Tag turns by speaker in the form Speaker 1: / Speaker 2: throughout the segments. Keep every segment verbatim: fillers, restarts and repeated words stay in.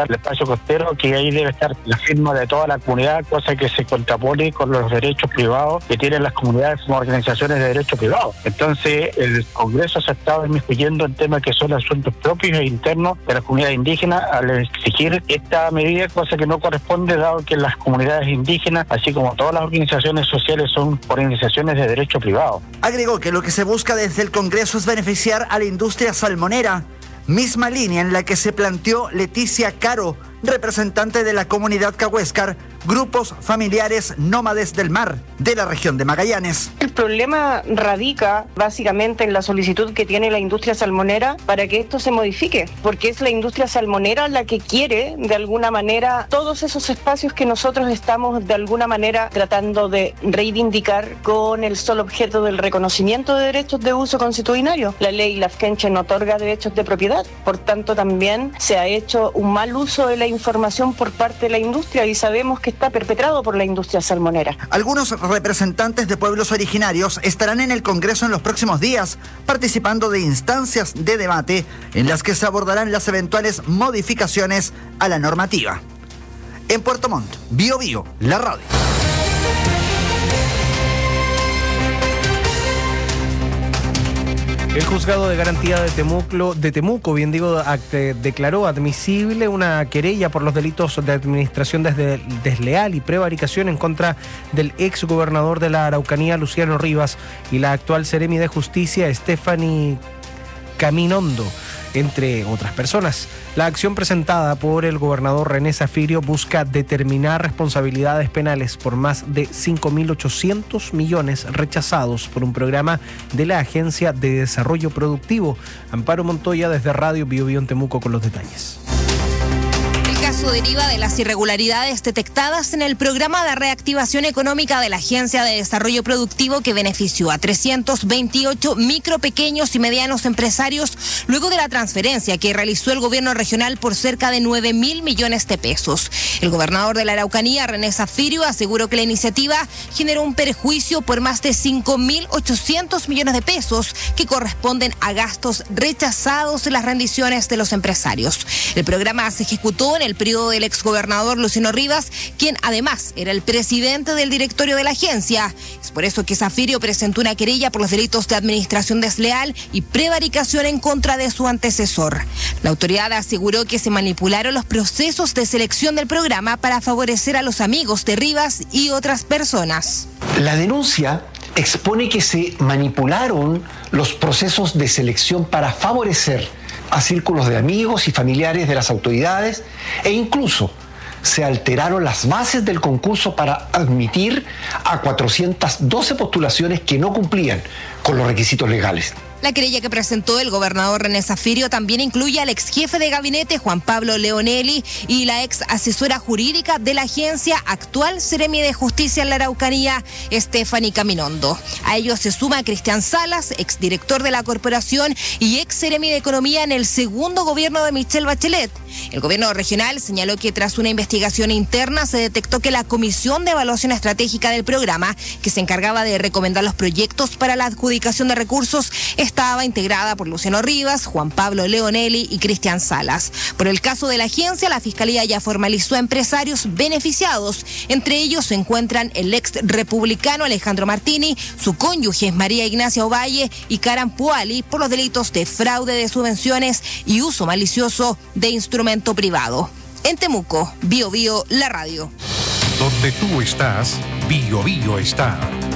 Speaker 1: delimitar el espacio costero, que ahí debe estar la firma de toda la comunidad, cosa que se contrapone con los derechos privados que tienen las comunidades como organizaciones de derechos privados. Entonces, el Congreso se ha estado inmiscuyendo en temas que son asuntos propios e internos de las comunidades indígenas al exigir esta medida, cosa que no corresponde, dado que las comunidades indígenas, así como todas las organizaciones sociales, son organizaciones de derecho privado.
Speaker 2: Agregó que lo que se busca desde el Congreso es beneficiar a la industria salmonera, misma línea en la que se planteó Leticia Caro, representante de la comunidad cahuéscar, grupos familiares nómades del mar de la región de Magallanes.
Speaker 3: El problema radica básicamente en la solicitud que tiene la industria salmonera para que esto se modifique, porque es la industria salmonera la que quiere de alguna manera todos esos espacios que nosotros estamos de alguna manera tratando de reivindicar con el solo objeto del reconocimiento de derechos de uso constitucionario. La ley Lafkenche no otorga derechos de propiedad, por tanto también se ha hecho un mal uso de la información por parte de la industria y sabemos que está perpetrado por la industria salmonera.
Speaker 2: Algunos representantes de pueblos originarios estarán en el Congreso en los próximos días, participando de instancias de debate en las que se abordarán las eventuales modificaciones a la normativa. En Puerto Montt, Bio Bio, la radio.
Speaker 4: El juzgado de garantía de Temuco, de Temuco bien digo, act- declaró admisible una querella por los delitos de administración desde desleal y prevaricación en contra del ex gobernador de la Araucanía, Luciano Rivas, y la actual seremi de justicia, Stephanie Caminondo, entre otras personas. La acción presentada por el gobernador René Zafirio busca determinar responsabilidades penales por más de cinco mil ochocientos millones rechazados por un programa de la Agencia de Desarrollo Productivo. Amparo Montoya desde Radio Bio Bio en Temuco con los detalles.
Speaker 5: El caso deriva de las irregularidades detectadas en el programa de reactivación económica de la Agencia de Desarrollo Productivo que benefició a trescientos veintiocho micro, pequeños y medianos empresarios luego de la transferencia que realizó el gobierno regional por cerca de nueve mil millones de pesos. El gobernador de la Araucanía, René Zafirio, aseguró que la iniciativa generó un perjuicio por más de cinco mil ochocientos millones de pesos que corresponden a gastos rechazados en las rendiciones de los empresarios. El programa se ejecutó en el periodo del exgobernador Luciano Rivas, quien además era el presidente del directorio de la agencia. Es por eso que Zafirio presentó una querella por los delitos de administración desleal y prevaricación en contra de su antecesor. La autoridad aseguró que se manipularon los procesos de selección del programa para favorecer a los amigos de Rivas y otras personas.
Speaker 6: La denuncia expone que se manipularon los procesos de selección para favorecer a círculos de amigos y familiares de las autoridades e incluso se alteraron las bases del concurso para admitir a cuatrocientas doce postulaciones que no cumplían con los requisitos legales.
Speaker 5: La querella que presentó el gobernador René Zafirio también incluye al ex jefe de gabinete Juan Pablo Leonelli y la ex asesora jurídica de la agencia, actual seremi de justicia en la Araucanía, Stephanie Caminondo. A ellos se suma Cristian Salas, ex director de la corporación y ex seremi de economía en el segundo gobierno de Michelle Bachelet. El gobierno regional señaló que tras una investigación interna se detectó que la Comisión de Evaluación Estratégica del programa, que se encargaba de recomendar los proyectos para la adjudicación de recursos, estaba integrada por Luciano Rivas, Juan Pablo Leonelli y Cristian Salas. Por el caso de la agencia, la Fiscalía ya formalizó a empresarios beneficiados. Entre ellos se encuentran el ex republicano Alejandro Martini, su cónyuge María Ignacia Ovalle y Karan Puali por los delitos de fraude de subvenciones y uso malicioso de instrumento privado. En Temuco, Bio Bio, la radio.
Speaker 7: Donde tú estás, Bio Bio está.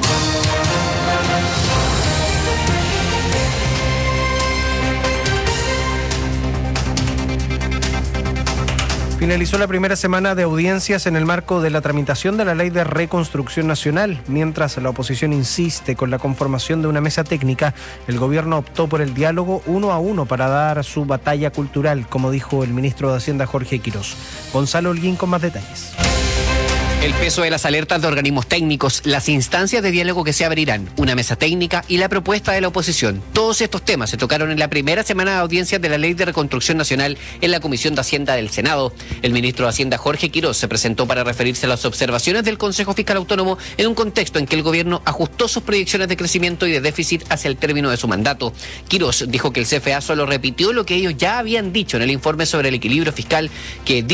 Speaker 4: Finalizó la primera semana de audiencias en el marco de la tramitación de la Ley de Reconstrucción Nacional. Mientras la oposición insiste con la conformación de una mesa técnica, el gobierno optó por el diálogo uno a uno para dar su batalla cultural, como dijo el ministro de Hacienda Jorge Quirós. Gonzalo Holguín con más detalles.
Speaker 8: El peso de las alertas de organismos técnicos, las instancias de diálogo que se abrirán, una mesa técnica y la propuesta de la oposición. Todos estos temas se tocaron en la primera semana de audiencias de la Ley de Reconstrucción Nacional en la Comisión de Hacienda del Senado. El ministro de Hacienda Jorge Quirós se presentó para referirse a las observaciones del Consejo Fiscal Autónomo en un contexto en que el gobierno ajustó sus proyecciones de crecimiento y de déficit hacia el término de su mandato. Quirós dijo que el C F A solo repitió lo que ellos ya habían dicho en el informe sobre el equilibrio fiscal que